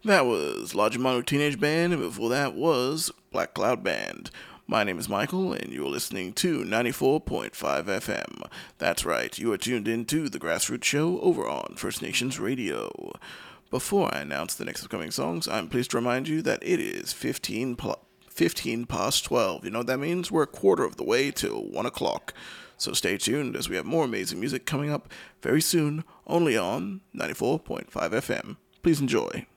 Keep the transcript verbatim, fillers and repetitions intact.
That was Lajimano Teenage Band, and before that was Black Cloud Band. My name is Michael, and you're listening to ninety-four point five F M. That's right, you are tuned in to The Grassroots Show over on First Nations Radio. Before I announce the next upcoming songs, I'm pleased to remind you that it is fifteen, pl- fifteen past twelve. You know what that means? We're a quarter of the way till one o'clock. So stay tuned as we have more amazing music coming up very soon, only on ninety-four point five F M. Please enjoy.